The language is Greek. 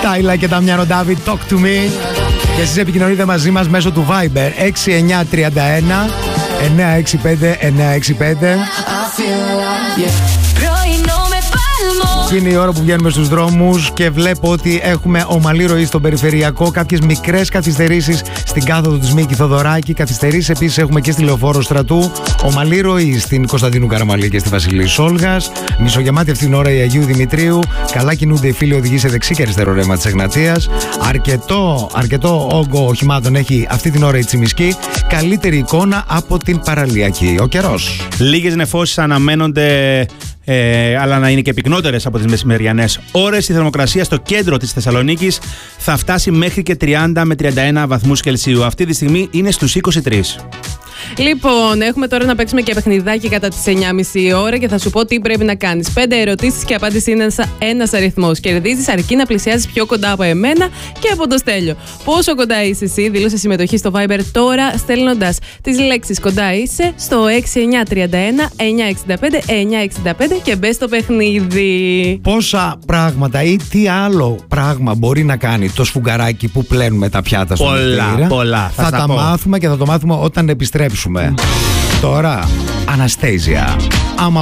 Τάιλα και Νταμιάνο Ντάβιτ, Talk to me. Και εσείς επικοινωνείτε μαζί μας μέσω του Viber 6931 965 965. Είναι η ώρα που βγαίνουμε στους δρόμους και βλέπω ότι έχουμε ομαλή ροή στον περιφερειακό, κάποιες μικρές καθυστερήσεις στην κάθοδο της Μίκη Θοδωράκη, καθυστερήσεις επίσης έχουμε και στη Λεωφόρο Στρατού, ομαλή ροή στην Κωνσταντίνου Καραμαλή και στη Βασιλής Σόλγας, μισογεμάτη αυτήν την ώρα η Αγίου Δημητρίου, καλά κινούνται οι φίλοι οδηγοί σε δεξί και αριστερό ρεύμα της Εγνατίας, αρκετό όγκο οχημάτων έχει αυτή την ώρα η Τσιμισκή, καλύτερη εικόνα από την παραλιακή. Ο καιρός. Λίγες νεφώσεις αναμένονται. Αλλά να είναι και πυκνότερες από τις μεσημεριανές ώρες. Η θερμοκρασία στο κέντρο της Θεσσαλονίκης θα φτάσει μέχρι και 30 με 31 βαθμούς Κελσίου. Αυτή τη στιγμή είναι στους 23. Λοιπόν, έχουμε τώρα να παίξουμε και παιχνιδάκι κατά τις 9.30 ώρα και θα σου πω τι πρέπει να κάνεις. 5 ερωτήσεις και απάντηση είναι ένας αριθμός. Κερδίζεις αρκεί να πλησιάζεις πιο κοντά από εμένα και από το Στέλιο. Πόσο κοντά είσαι εσύ? Δήλωσε συμμετοχή στο Viber τώρα στέλνοντας τις λέξεις κοντά είσαι στο 6931 965 965 και μπες στο παιχνίδι. Πόσα πράγματα ή τι άλλο πράγμα μπορεί να κάνει το σφουγγαράκι που πλένουμε τα πιάτα στο μικρήρα? Πολλά. Θα τα μάθουμε και θα το μάθουμε όταν επιστρέψουμε. Τώρα, Αναστέζια.